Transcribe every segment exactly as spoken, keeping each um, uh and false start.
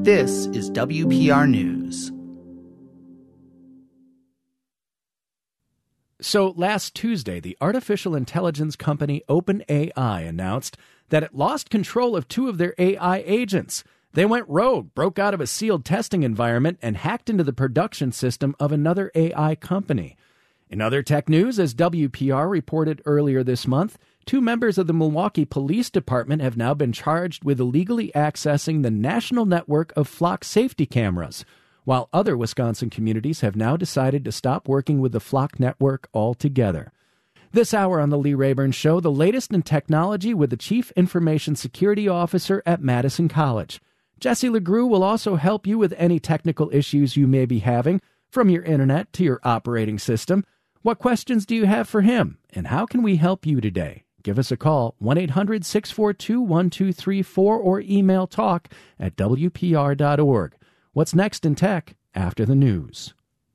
This is W P R News. So last Tuesday, the artificial intelligence company OpenAI announced that it lost control of two of their A I agents. They went rogue, broke out of a sealed testing environment, and hacked into the production system of another A I company. In other tech news, as W P R reported earlier this month, two members of the Milwaukee Police Department have now been charged with illegally accessing the national network of flock safety cameras, while other Wisconsin communities have now decided to stop working with the flock network altogether. This hour on the Lee Rayburn Show, the latest in technology with the Chief Information Security Officer at Madison College. Jesse LeGroux will also help you with any technical issues you may be having, from your internet to your operating system. What questions do you have for him, and how can we help you today? Give us a call, one eight hundred six four two one two three four, or email talk at W P R dot org. What's next in tech after the news?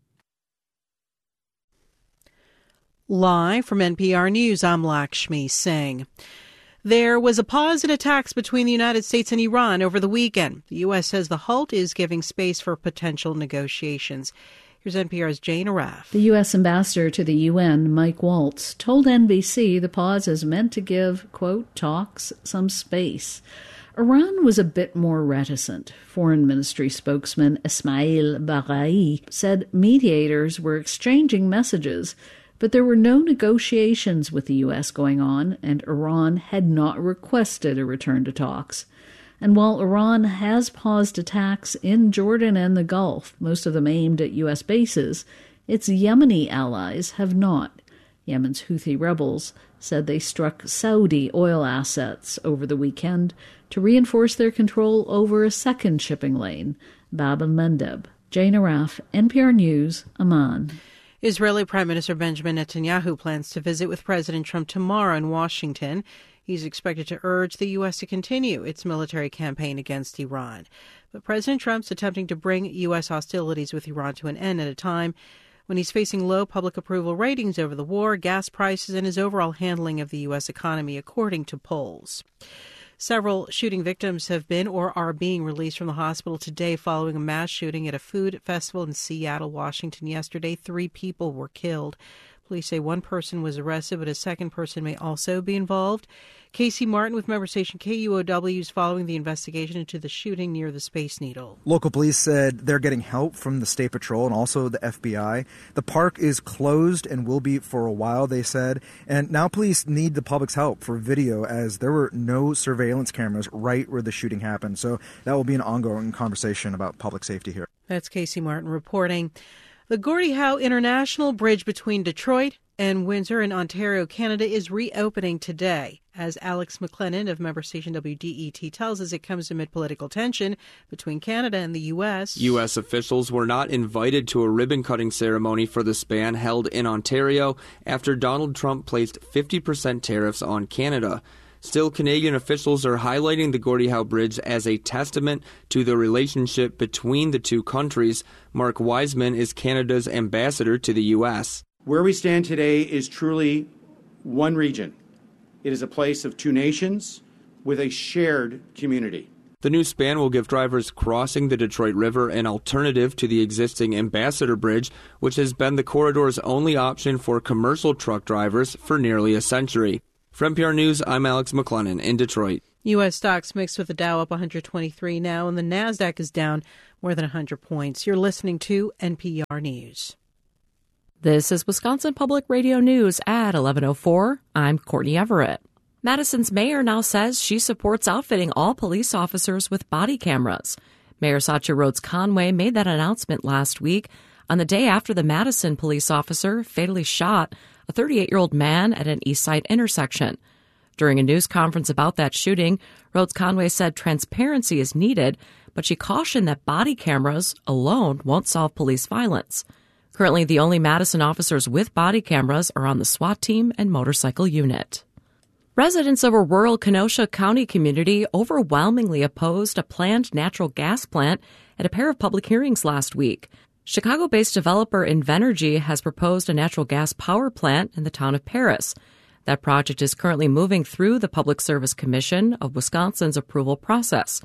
Live from N P R News, I'm Lakshmi Singh. There was a pause in attacks between the United States and Iran over the weekend. The U S says the halt is giving space for potential negotiations. Here's N P R's Jane Arraf. The U S ambassador to the U N, Mike Waltz, told N B C the pause is meant to give, quote, talks some space. Iran was a bit more reticent. Foreign Ministry spokesman Ismail Baghai said mediators were exchanging messages, but there were no negotiations with the U S going on, and Iran had not requested a return to talks. And while Iran has paused attacks in Jordan and the Gulf, most of them aimed at U S bases, its Yemeni allies have not. Yemen's Houthi rebels said they struck Saudi oil assets over the weekend to reinforce their control over a second shipping lane, Bab el-Mandeb. Jane Arraf, N P R News, Amman. Israeli Prime Minister Benjamin Netanyahu plans to visit with President Trump tomorrow in Washington. He's expected to urge the U S to continue its military campaign against Iran. But President Trump's attempting to bring U S hostilities with Iran to an end at a time when he's facing low public approval ratings over the war, gas prices, and his overall handling of the U S economy, according to polls. Several shooting victims have been or are being released from the hospital today following a mass shooting at a food festival in Seattle, Washington yesterday. Three people were killed. Police say one person was arrested, but a second person may also be involved. Casey Martin with member station K U O W is following the investigation into the shooting near the Space Needle. Local police said they're getting help from the State Patrol and also the F B I. The park is closed and will be for a while, they said. And now police need the public's help for video, as there were no surveillance cameras right where the shooting happened. So that will be an ongoing conversation about public safety here. That's Casey Martin reporting. The Gordie Howe International Bridge between Detroit and Windsor in Ontario, Canada, is reopening today. As Alex McLennan of member station W D E T tells us, it comes amid political tension between Canada and the U S. U S officials were not invited to a ribbon-cutting ceremony for the span held in Ontario after Donald Trump placed fifty percent tariffs on Canada. Still, Canadian officials are highlighting the Gordie Howe Bridge as a testament to the relationship between the two countries. Mark Wiseman is Canada's ambassador to the U S. Where we stand today is truly one region. It is a place of two nations with a shared community. The new span will give drivers crossing the Detroit River an alternative to the existing Ambassador Bridge, which has been the corridor's only option for commercial truck drivers for nearly a century. For N P R News, I'm Alex McLennan in Detroit. U S stocks mixed with the Dow up one hundred twenty-three now, and the NASDAQ is down more than one hundred points. You're listening to N P R News. This is Wisconsin Public Radio News at eleven oh four. I'm Courtney Everett. Madison's mayor now says she supports outfitting all police officers with body cameras. Mayor Satya Rhodes Conway made that announcement last week on the day after the Madison police officer fatally shot a thirty-eight-year-old man at an East Side intersection. During a news conference about that shooting, Rhodes Conway said transparency is needed, but she cautioned that body cameras alone won't solve police violence. Currently, the only Madison officers with body cameras are on the SWAT team and motorcycle unit. Residents of a rural Kenosha County community overwhelmingly opposed a planned natural gas plant at a pair of public hearings last week. Chicago-based developer Invenergy has proposed a natural gas power plant in the town of Paris. That project is currently moving through the Public Service Commission of Wisconsin's approval process.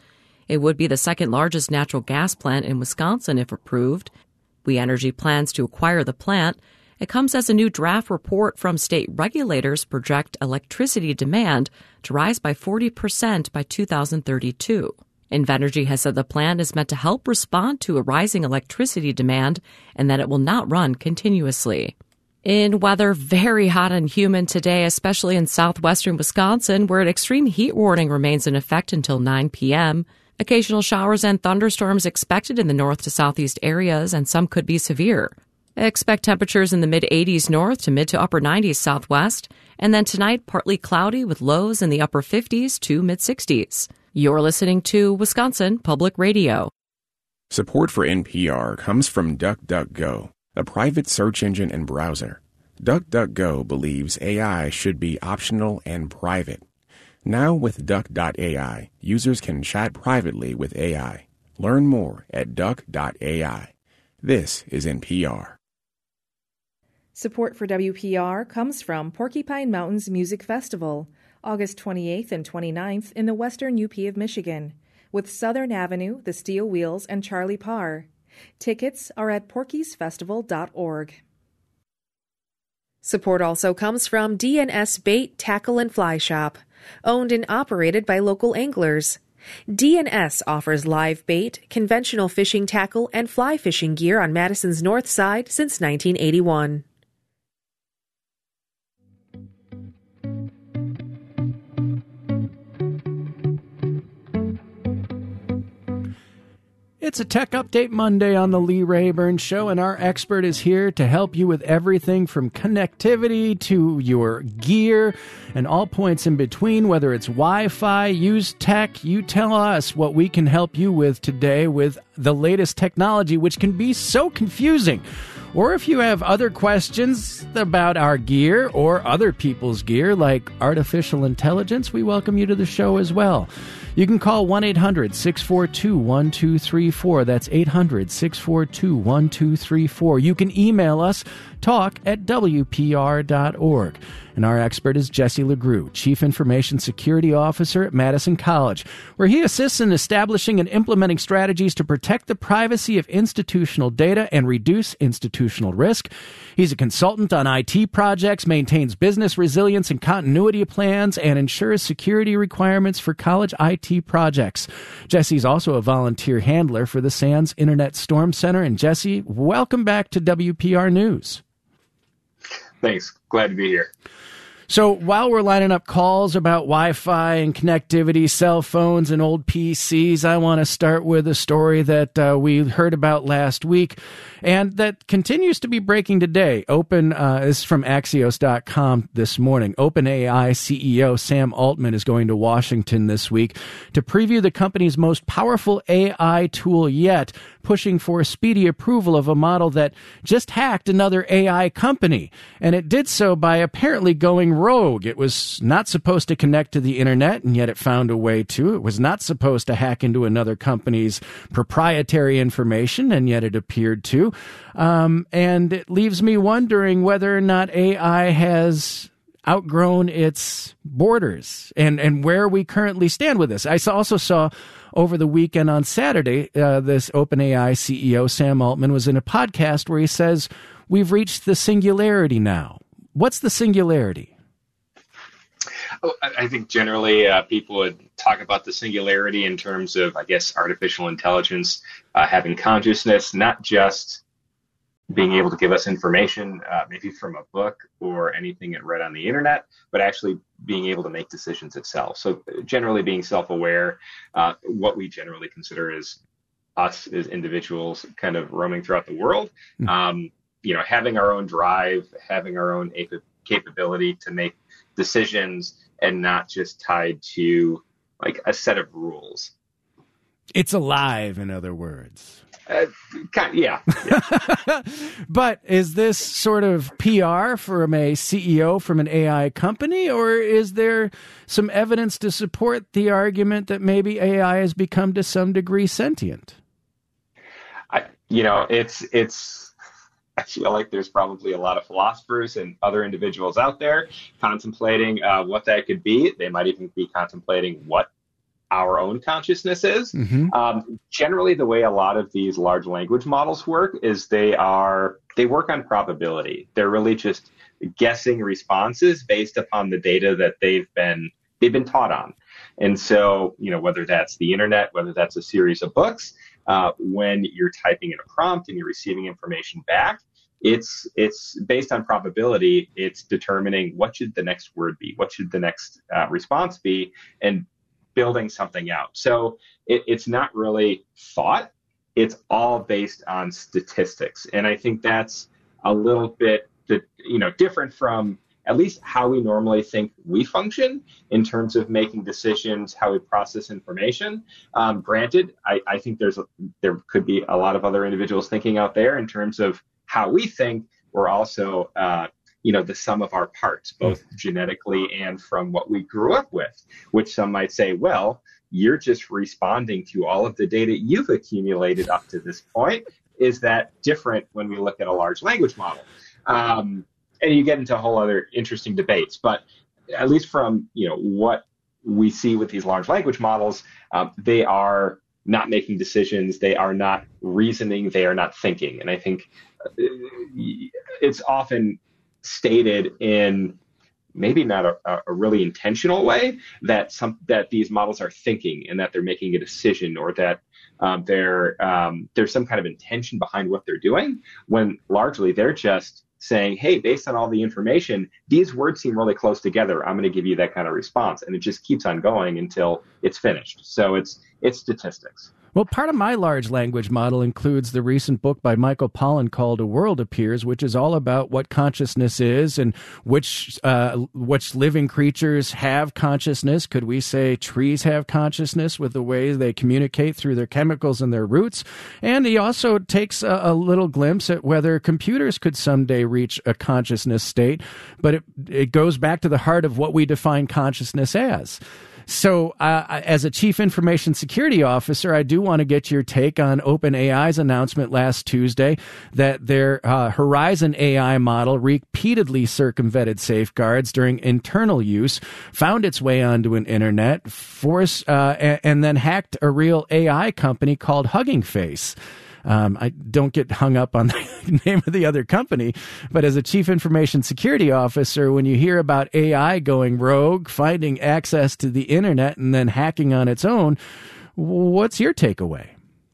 It would be the second largest natural gas plant in Wisconsin if approved. We Energy plans to acquire the plant. It comes as a new draft report from state regulators project electricity demand to rise by forty percent by two thousand thirty-two. Invenergy has said the plan is meant to help respond to a rising electricity demand and that it will not run continuously. In weather, very hot and humid today, especially in southwestern Wisconsin, where an extreme heat warning remains in effect until nine p.m. Occasional showers and thunderstorms expected in the north to southeast areas, and some could be severe. Expect temperatures in the mid-eighties north to mid to upper nineties southwest, and then tonight partly cloudy with lows in the upper fifties to mid-sixties. You're listening to Wisconsin Public Radio. Support for N P R comes from DuckDuckGo, a private search engine and browser. DuckDuckGo believes A I should be optional and private. Now with Duck dot A I, users can chat privately with A I. Learn more at Duck dot A I. This is N P R. Support for W P R comes from Porcupine Mountains Music Festival, August twenty-eighth and twenty-ninth in the western U P of Michigan, with Southern Avenue, The Steel Wheels, and Charlie Parr. Tickets are at porkies festival dot org. Support also comes from D and S Bait, Tackle, and Fly Shop, owned and operated by local anglers. D and S offers live bait, conventional fishing tackle, and fly fishing gear on Madison's north side since nineteen eighty-one. It's a Tech Update Monday on the Lee Rayburn Show, and our expert is here to help you with everything from connectivity to your gear and all points in between, whether it's Wi-Fi, used tech. You tell us what we can help you with today with the latest technology, which can be so confusing. Or if you have other questions about our gear or other people's gear, like artificial intelligence, we welcome you to the show as well. You can call one eight hundred six four two one two three four. That's eight hundred six four two one two three four. You can email us, talk at W P R dot org. And our expert is Jesse LeGroux, Chief Information Security Officer at Madison College, where he assists in establishing and implementing strategies to protect the privacy of institutional data and reduce institutional risk. He's a consultant on I T projects, maintains business resilience and continuity plans, and ensures security requirements for college I T projects. Jesse's also a volunteer handler for the SANS Internet Storm Center. And Jesse, welcome back to W P R News. Thanks. Glad to be here. So while we're lining up calls about Wi-Fi and connectivity, cell phones and old P Cs, I want to start with a story that uh, we heard about last week and that continues to be breaking today. Open uh, is from Axios dot com this morning. OpenAI C E O Sam Altman is going to Washington this week to preview the company's most powerful A I tool yet, pushing for speedy approval of a model that just hacked another A I company. And it did so by apparently going rogue. It was not supposed to connect to the internet, and yet it found a way to. It was not supposed to hack into another company's proprietary information, and yet it appeared to. Um, and it leaves me wondering whether or not A I has outgrown its borders and, and where we currently stand with this. I also saw over the weekend on Saturday, uh, this OpenAI C E O, Sam Altman, was in a podcast where he says, we've reached the singularity now. What's the singularity? Oh, I think generally uh, people would talk about the singularity in terms of, I guess, artificial intelligence uh, having consciousness, not just being able to give us information, uh, maybe from a book or anything it read on the internet, but actually being able to make decisions itself. So generally being self-aware, uh, what we generally consider as us as individuals kind of roaming throughout the world, mm-hmm. um, you know, having our own drive, having our own ap- capability to make decisions and not just tied to like a set of rules. It's alive, in other words. Uh, kind of, yeah. yeah. But is this sort of P R from a C E O from an A I company, or is there some evidence to support the argument that maybe A I has become to some degree sentient? I, you know, it's it's. I feel like there's probably a lot of philosophers and other individuals out there contemplating uh, what that could be. They might even be contemplating what our own consciousness is. Mm-hmm. Um, generally, the way a lot of these large language models work is they are they work on probability. They're really just guessing responses based upon the data that they've been they've been taught on. And so, you know, whether that's the internet, whether that's a series of books, uh, when you're typing in a prompt and you're receiving information back, it's it's based on probability. It's determining what should the next word be, what should the next uh, response be, and building something out. So it, it's not really thought. It's all based on statistics. And I think that's a little bit, you know, different from at least how we normally think we function in terms of making decisions, how we process information. Um, granted, I, I think there's a, there could be a lot of other individuals thinking out there in terms of how we think. We're also, uh, you know, the sum of our parts, both genetically and from what we grew up with, which some might say, well, you're just responding to all of the data you've accumulated up to this point. Is that different when we look at a large language model? Um, and you get into a whole other interesting debates, but at least from, you know, what we see with these large language models, um, they are not making decisions. They are not reasoning. They are not thinking. And I think it's often stated in maybe not a, a really intentional way that some that these models are thinking and that they're making a decision, or that um, they're, um, there's some kind of intention behind what they're doing, when largely they're just saying, hey, based on all the information, these words seem really close together. I'm going to give you that kind of response. And it just keeps on going until it's finished. So it's it's statistics. Well, part of my large language model includes the recent book by Michael Pollan called A World Appears, which is all about what consciousness is and which uh, which living creatures have consciousness. Could we say trees have consciousness with the way they communicate through their chemicals and their roots? And he also takes a, a little glimpse at whether computers could someday reach a consciousness state, but it, it goes back to the heart of what we define consciousness as. So uh, as a chief information security officer, I do want to get your take on OpenAI's announcement last Tuesday that their uh, Horizon A I model repeatedly circumvented safeguards during internal use, found its way onto an internet, force, uh, and, and then hacked a real A I company called Hugging Face. Um, I don't get hung up on the name of the other company, but as a chief information security officer, when you hear about A I going rogue, finding access to the internet, and then hacking on its own, what's your takeaway?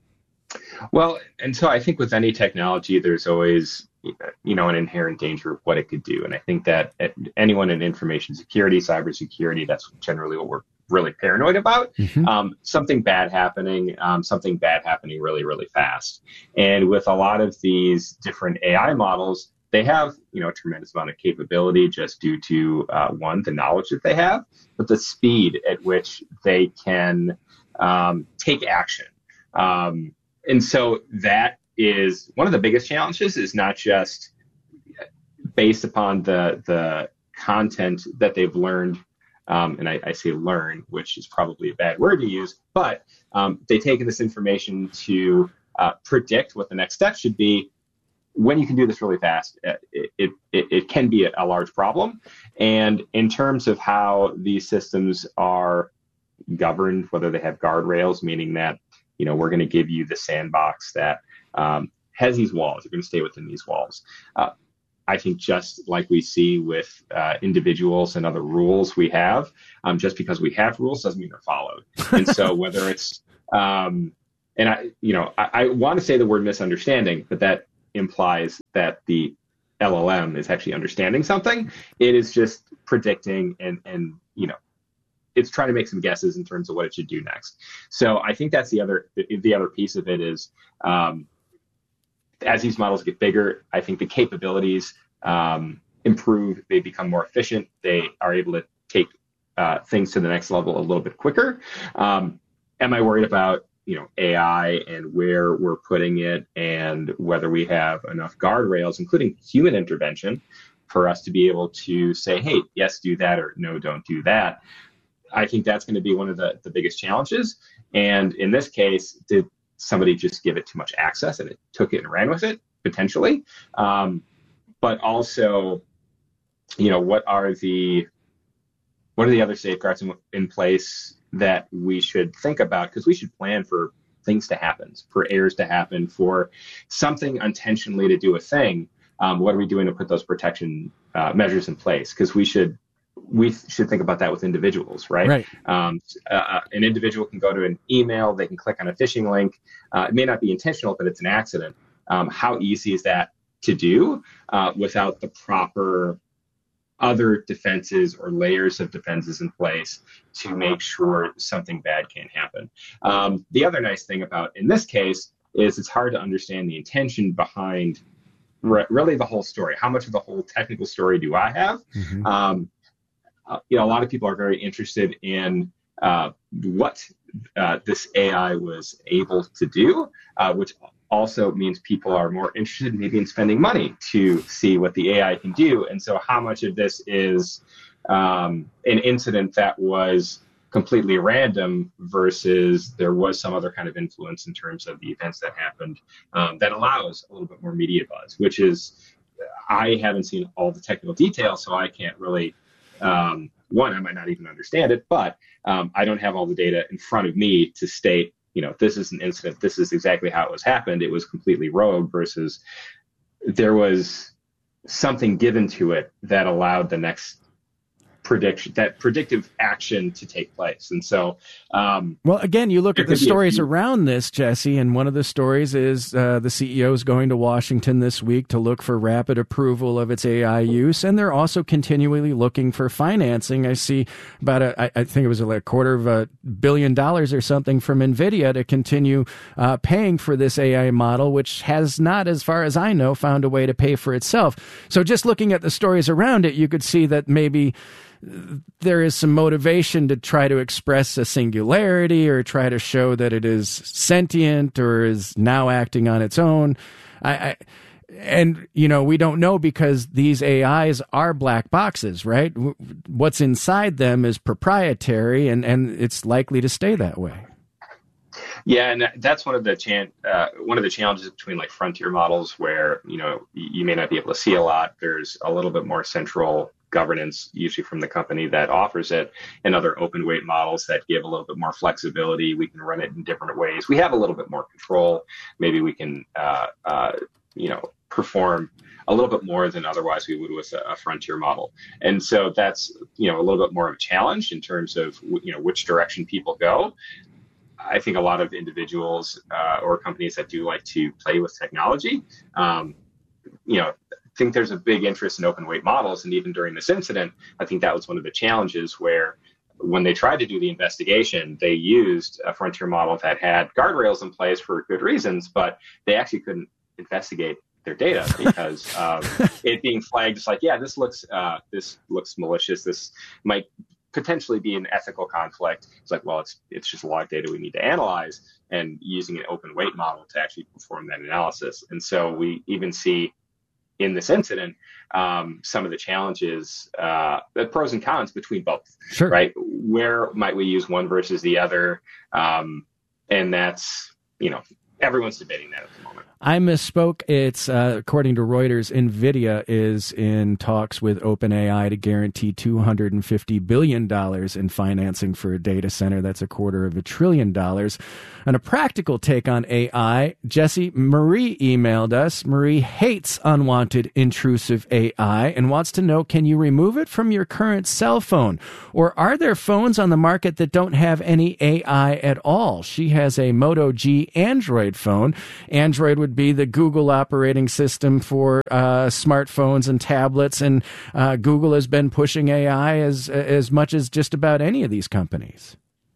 Well, and so I think with any technology, there's always, you know, an inherent danger of what it could do. And I think that anyone in information security, cybersecurity, that's generally what we're really paranoid about. Mm-hmm. Um, something bad happening, um, something bad happening really, really fast. And with a lot of these different A I models, they have, you know, a tremendous amount of capability just due to, uh, one, the knowledge that they have, but the speed at which they can um, take action. Um, and so that is one of the biggest challenges, is not just based upon the the content that they've learned. Um, and I, I say learn, which is probably a bad word to use, but um, they take this information to uh, predict what the next step should be. When you can do this really fast, it it, it, it can be a, a large problem. And in terms of how these systems are governed, whether they have guardrails, meaning that, you know, we're going to give you the sandbox that um, has these walls, you're going to stay within these walls. Uh, I think just like we see with uh, individuals and other rules we have, um, just because we have rules doesn't mean they're followed. And so whether it's, um, and I, you know, I, I want to say the word misunderstanding, but that implies that the L L M is actually understanding something. It is just predicting and, and, you know, it's trying to make some guesses in terms of what it should do next. So I think that's the other, the other piece of it is, um, as these models get bigger, I think the capabilities um, improve. They become more efficient. They are able to take uh, things to the next level a little bit quicker. Um, am I worried about, you know, A I and where we're putting it, and whether we have enough guardrails, including human intervention, for us to be able to say, hey, yes, do that, or no, don't do that? I think that's going to be one of the, the biggest challenges. And in this case, did somebody just give it too much access and it took it and ran with it, potentially? Um, but also, you know, what are the what are the other safeguards in, in place that we should think about, because we should plan for things to happen, for errors to happen, for something unintentionally to do a thing. Um, what are we doing to put those protection uh, measures in place? Because we should we should think about that with individuals, right? Right. Um, uh, an individual can go to an email, they can click on a phishing link. Uh, it may not be intentional, but it's an accident. Um, how easy is that to do uh, without the proper other defenses or layers of defenses in place to make sure something bad can't happen? Um, the other nice thing about in this case is it's hard to understand the intention behind re- really the whole story. How much of the whole technical story do I have? Mm-hmm. Um, uh, you know, a lot of people are very interested in uh, what uh, this A I was able to do, uh, which also means people are more interested maybe in spending money to see what the A I can do. And so how much of this is um, an incident that was completely random versus there was some other kind of influence in terms of the events that happened um, that allows a little bit more media buzz, which is, I haven't seen all the technical details, so I can't really, um, one, I might not even understand it, but um, I don't have all the data in front of me to state, you know, this is an incident, this is exactly how it was happened. It was completely rogue versus there was something given to it that allowed the next prediction, that predictive action to take place. And so, um, well, again, you look at the stories few- around this, Jesse, and one of the stories is uh, the C E O is going to Washington this week to look for rapid approval of its A I use, and they're also continually looking for financing. I see about a, I, I think it was like a quarter of a billion dollars or something from NVIDIA to continue uh, paying for this A I model, which has not, as far as I know, found a way to pay for itself. So just looking at the stories around it, you could see that maybe there is some motivation to try to express a singularity or try to show that it is sentient or is now acting on its own. I, I and, you know, we don't know because these A Is are black boxes, right? What's inside them is proprietary, and, and it's likely to stay that way. Yeah, and that's one of the chan- uh, one of the challenges between like frontier models where, you know, you may not be able to see a lot. There's a little bit more central governance, usually from the company that offers it, and other open weight models that give a little bit more flexibility. We can run it in different ways. We have a little bit more control. Maybe we can, uh, uh, you know, perform a little bit more than otherwise we would with a, a frontier model. And so that's, you know, a little bit more of a challenge in terms of, you know, which direction people go. I think a lot of individuals uh, or companies that do like to play with technology, um, you know, think there's a big interest in open weight models. And even during this incident, I think that was one of the challenges where when they tried to do the investigation, they used a frontier model that had guardrails in place for good reasons, but they actually couldn't investigate their data because of it being flagged. It's like, yeah, this looks uh, this looks malicious. This might potentially be an ethical conflict. It's like, well, it's it's just log data we need to analyze, and using an open weight model to actually perform that analysis. And so we even see in this incident um, some of the challenges, uh, the pros and cons between both. Sure. Right? Where might we use one versus the other? Um, and that's, you know, everyone's debating that at the moment. I misspoke. It's, uh, according to Reuters, NVIDIA is in talks with OpenAI to guarantee two hundred fifty billion dollars in financing for a data center. That's a quarter of a trillion dollars. And a practical take on A I, Jesse, Marie emailed us. Marie hates unwanted, intrusive A I and wants to know, can you remove it from your current cell phone? Or are there phones on the market that don't have any A I at all? She has a Moto G Android phone. Android would be the Google operating system for uh, smartphones and tablets, and uh, Google has been pushing A I as as much as just about any of these companies.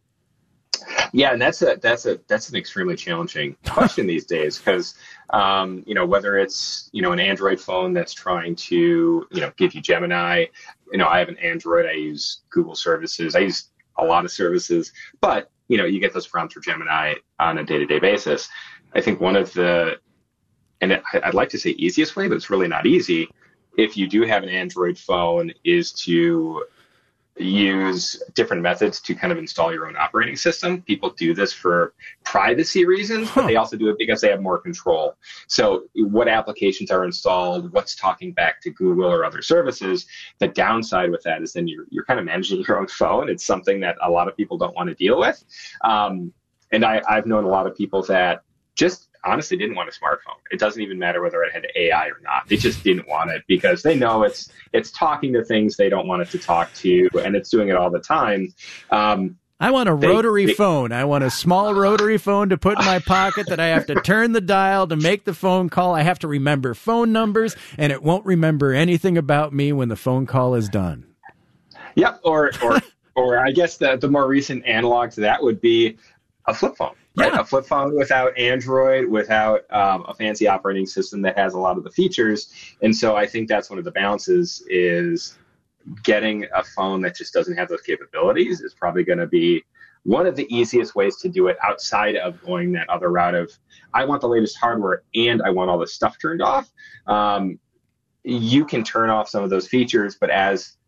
Yeah, and that's a that's a that's an extremely challenging question these days because um, you know, whether it's, you know, an Android phone that's trying to, you know, give you Gemini. You know, I have an Android. I use Google services. I use a lot of services, but you know, you get those prompts for Gemini on a day-to-day basis. I think one of the, and I'd like to say easiest way, but it's really not easy, if you do have an Android phone, is to use different methods to kind of install your own operating system. People do this for privacy reasons, but they also do it because they have more control. So what applications are installed, what's talking back to Google or other services. The downside with that is then you're, you're kind of managing your own phone. It's something that a lot of people don't want to deal with. Um, and I, I've known a lot of people that just honestly didn't want a smartphone. It doesn't even matter whether it had A I or not. They just didn't want it because they know it's it's talking to things they don't want it to talk to, and it's doing it all the time. Um, I want a they, rotary they, phone. I want a small rotary phone to put in my pocket that I have to turn the dial to make the phone call. I have to remember phone numbers, and it won't remember anything about me when the phone call is done. Yep, or or or I guess the, the more recent analog to that would be a flip phone. Right, yeah. A flip phone without Android, without um, a fancy operating system that has a lot of the features. And so I think that's one of the balances is getting a phone that just doesn't have those capabilities is probably going to be one of the easiest ways to do it outside of going that other route of, I want the latest hardware and I want all this stuff turned off. Um, you can turn off some of those features, but as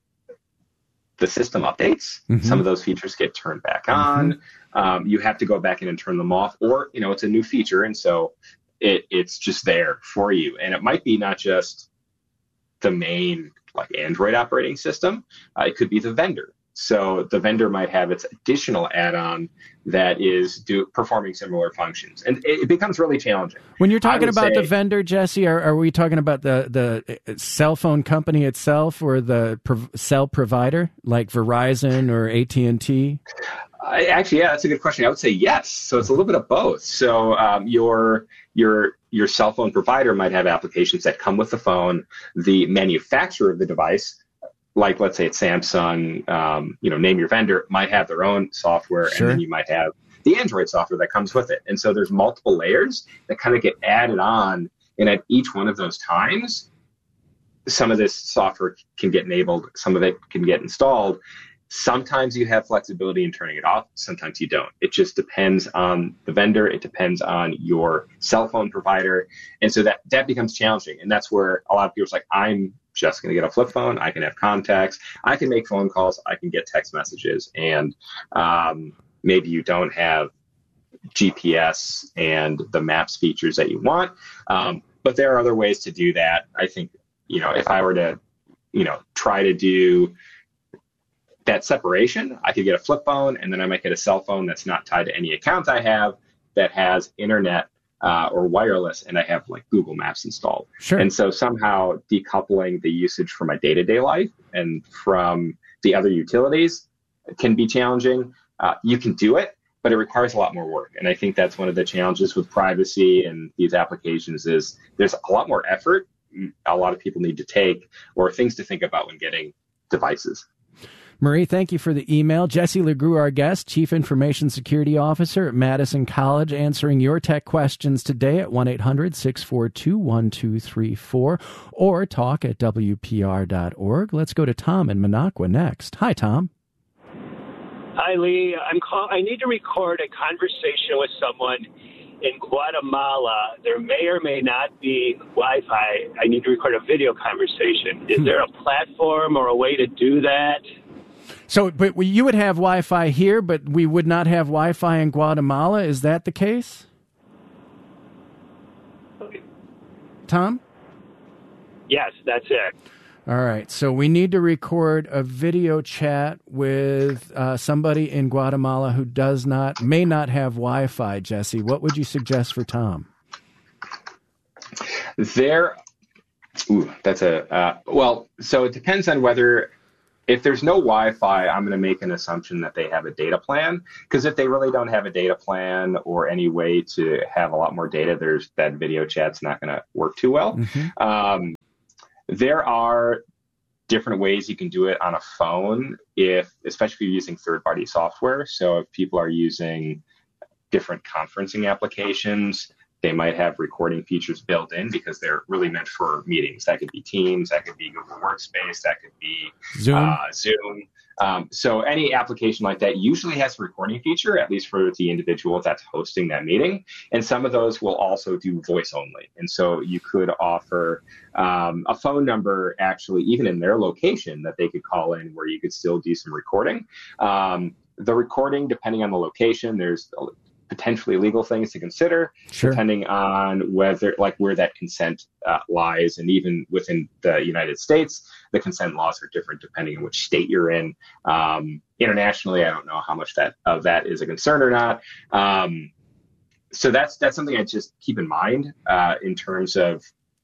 the system updates, mm-hmm. some of those features get turned back on. Mm-hmm. Um, you have to go back in and turn them off, or, you know, it's a new feature. And so it, it's just there for you. And it might be not just the main like Android operating system. Uh, it could be the vendor. So the vendor might have its additional add-on that is do, performing similar functions. And it, it becomes really challenging. When you're talking about say, the vendor, Jesse, are, are we talking about the, the cell phone company itself or the pro- cell provider like Verizon or A T and T? I, actually, yeah, that's a good question. I would say yes. So it's a little bit of both. So um, your your your cell phone provider might have applications that come with the phone. The manufacturer of the device, like let's say it's Samsung, um, you know, name your vendor, might have their own software, sure. and then you might have the Android software that comes with it. And so there's multiple layers that kind of get added on, and at each one of those times, some of this software can get enabled, some of it can get installed. Sometimes you have flexibility in turning it off. Sometimes you don't. It just depends on the vendor. It depends on your cell phone provider. And so that, that becomes challenging. And that's where a lot of people are like, I'm just going to get a flip phone. I can have contacts. I can make phone calls. I can get text messages. And um, maybe you don't have G P S and the maps features that you want. Um, but there are other ways to do that. I think, you know, if I were to, you know, try to do that separation, I could get a flip phone, and then I might get a cell phone that's not tied to any account I have that has internet uh, or wireless, and I have like Google Maps installed. Sure. And so somehow decoupling the usage from my day-to-day life and from the other utilities can be challenging. Uh, you can do it, but it requires a lot more work. And I think that's one of the challenges with privacy and these applications is there's a lot more effort a lot of people need to take or things to think about when getting devices. Marie, thank you for the email. Jesse LeGroux, our guest, Chief Information Security Officer at Madison College, answering your tech questions today at one eight hundred six four two one two three four or talk at W P R dot org. Let's go to Tom in Minocqua next. Hi, Tom. Hi, Lee. I'm call- I need to record a conversation with someone in Guatemala. There may or may not be Wi-Fi. I need to record a video conversation. Is there a platform or a way to do that? So, but you would have Wi-Fi here, but we would not have Wi-Fi in Guatemala. Is that the case? Okay. Tom? Yes, that's it. All right. So we need to record a video chat with uh, somebody in Guatemala who does not, may not have Wi-Fi, Jesse. What would you suggest for Tom? There, ooh, that's a, uh, well, so it depends on whether, if there's no Wi-Fi, I'm going to make an assumption that they have a data plan. Because if they really don't have a data plan or any way to have a lot more data, there's that video chat's not going to work too well. Mm-hmm. Um, there are different ways you can do it on a phone, if, especially if you're using third-party software. So if people are using different conferencing applications, they might have recording features built in because they're really meant for meetings. That could be Teams, that could be Google Workspace, that could be Zoom. Uh, Zoom. Um, so any application like that usually has a recording feature, at least for the individual that's hosting that meeting. And some of those will also do voice only. And so you could offer um, a phone number actually even in their location that they could call in where you could still do some recording. Um, the recording, depending on the location, there's potentially legal things to consider, sure. depending on whether, like, where that consent uh, lies. And even within the United States, the consent laws are different depending on which state you're in. Um, internationally, I don't know how much that of that is a concern or not. Um, so that's that's something I just keep in mind uh, in terms of,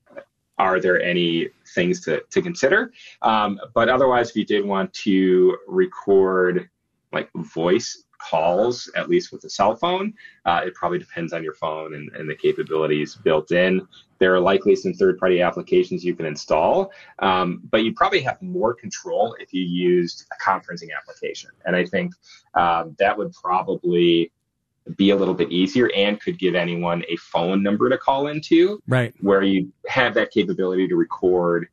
are there any things to, to consider? Um, but otherwise, if you did want to record like voice calls, at least with a cell phone, uh, it probably depends on your phone and, and the capabilities built in. There are likely some third-party applications you can install, um, but you probably have more control if you used a conferencing application. And I think um, that would probably be a little bit easier and could give anyone a phone number to call into, right, where you have that capability to record.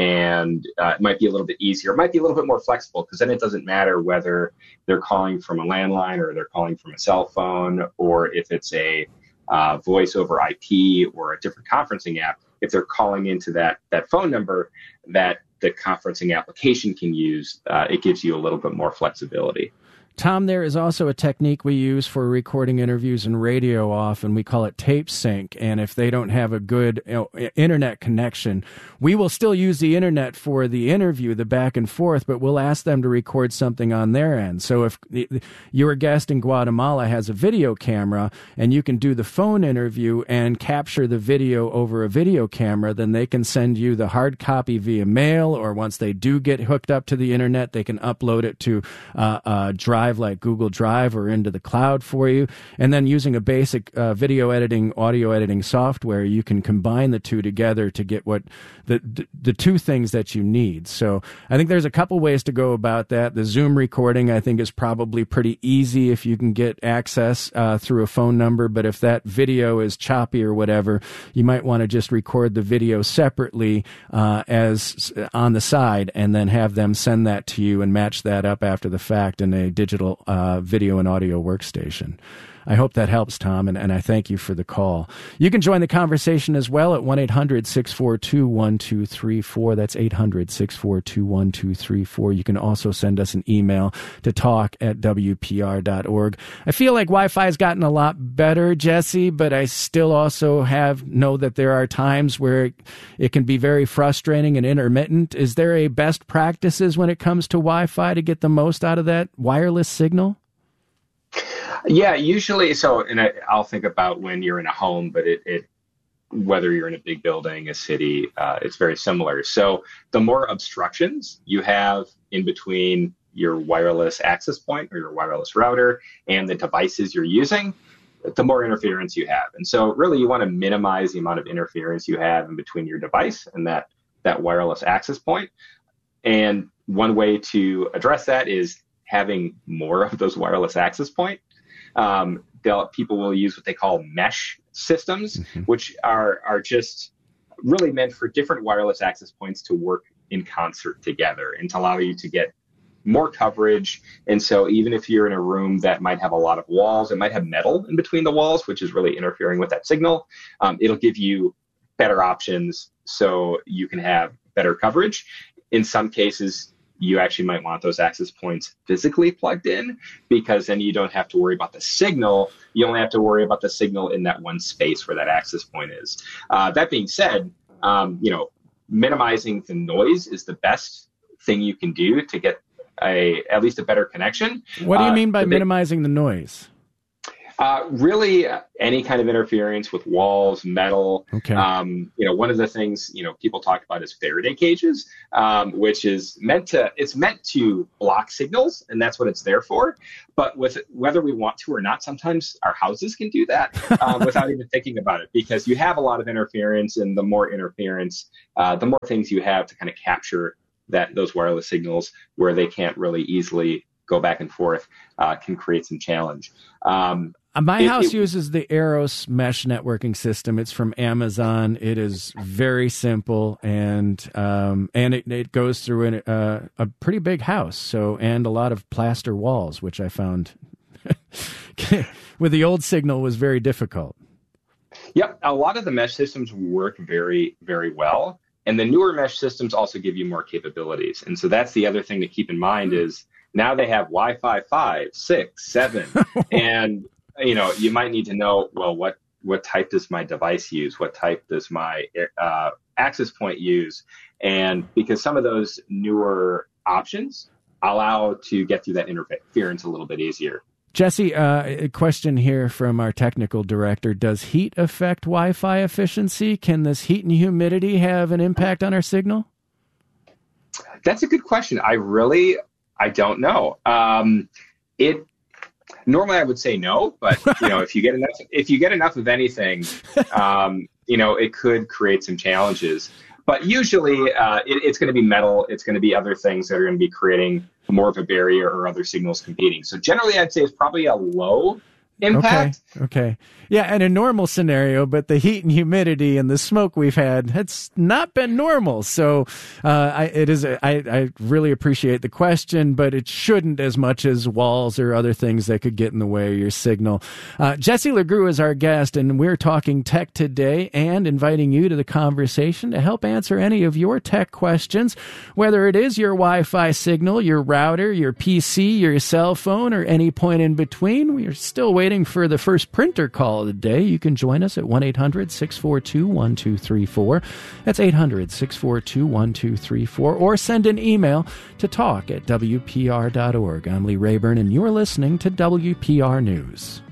And uh, it might be a little bit easier. It might be a little bit more flexible because then it doesn't matter whether they're calling from a landline or they're calling from a cell phone, or if it's a uh, voice over I P or a different conferencing app. If they're calling into that that phone number that the conferencing application can use, uh, it gives you a little bit more flexibility. Tom, there is also a technique we use for recording interviews in radio often. We call it tape sync. And if they don't have a good you know, internet connection, we will still use the internet for the interview, the back and forth, but we'll ask them to record something on their end. So if your guest in Guatemala has a video camera and you can do the phone interview and capture the video over a video camera, then they can send you the hard copy via mail, or once they do get hooked up to the internet, they can upload it to uh, a drive like Google Drive or into the cloud for you. And then using a basic uh, video editing, audio editing software, you can combine the two together to get what the, the the two things that you need. So I think there's a couple ways to go about that. The Zoom recording, I think, is probably pretty easy if you can get access uh, through a phone number. But if that video is choppy or whatever, you might want to just record the video separately uh, as on the side, and then have them send that to you and match that up after the fact in a digital Uh, video and audio workstation. I hope that helps, Tom, and, and I thank you for the call. You can join the conversation as well at one eight hundred six four two one two three four. That's eight hundred six four two one two three four. You can also send us an email to talk at W P R dot org. I feel like Wi-Fi has gotten a lot better, Jesse, but I still also have know that there are times where it, it can be very frustrating and intermittent. Is there a best practices when it comes to Wi-Fi to get the most out of that wireless signal? Yeah, usually. So, and I, I'll think about when you're in a home, but it, it whether you're in a big building, a city, uh, it's very similar. So the more obstructions you have in between your wireless access point or your wireless router and the devices you're using, the more interference you have. And so really you want to minimize the amount of interference you have in between your device and that, that wireless access point. And one way to address that is having more of those wireless access points. Um, people will use what they call mesh systems, mm-hmm. which are are just really meant for different wireless access points to work in concert together and to allow you to get more coverage. And so even if you're in a room that might have a lot of walls, it might have metal in between the walls, which is really interfering with that signal. Um, it'll give you better options so you can have better coverage. In some cases, you actually might want those access points physically plugged in, because then you don't have to worry about the signal. You only have to worry about the signal in that one space where that access point is. Uh, that being said, um, you know, minimizing the noise is the best thing you can do to get a at least a better connection. What do you uh, mean by the big, minimizing the noise? Uh, really, uh, any kind of interference with walls, metal. Okay. Um, you know, one of the things, you know, people talk about is Faraday cages, um, which is meant to, it's meant to block signals, and that's what it's there for. But with whether we want to or not, sometimes our houses can do that um, without even thinking about it, because you have a lot of interference, and the more interference, uh, the more things you have to kind of capture that those wireless signals where they can't really easily go back and forth uh, can create some challenge. Um, My it, house it, uses the Eros mesh networking system. It's from Amazon. It is very simple, and um, and it, it goes through an, uh, a pretty big house. So and a lot of plaster walls, which I found with the old signal was very difficult. Yep, a lot of the mesh systems work very, very well, and the newer mesh systems also give you more capabilities. And so that's the other thing to keep in mind is now they have Wi-Fi five, six, seven, and you know, you might need to know, well, what, what type does my device use? What type does my uh, access point use? And because some of those newer options allow to get through that interference a little bit easier. Jesse, uh, a question here from our technical director. Does heat affect Wi-Fi efficiency? Can this heat and humidity have an impact on our signal? That's a good question. I really, I don't know. Um, it, Normally, I would say no, but you know, if you get enough, if you get enough of anything, um, you know, it could create some challenges. But usually, uh, it, it's going to be metal. It's going to be other things that are going to be creating more of a barrier or other signals competing. So generally, I'd say it's probably a low impact. Okay. Okay. Yeah, in a normal scenario, but the heat and humidity and the smoke we've had, it's not been normal. So uh, I, it is. A, I, I really appreciate the question, but it shouldn't as much as walls or other things that could get in the way of your signal. Uh, Jesse LeGroux is our guest, and we're talking tech today and inviting you to the conversation to help answer any of your tech questions, whether it is your Wi-Fi signal, your router, your P C, your cell phone, or any point in between. We are still waiting for the first printer call of the day. You can join us at one eight hundred six four two one two three four. That's eight hundred six four two one two three four. Or send an email to talk at W P R dot org. I'm Lee Rayburn, and you're listening to W P R News.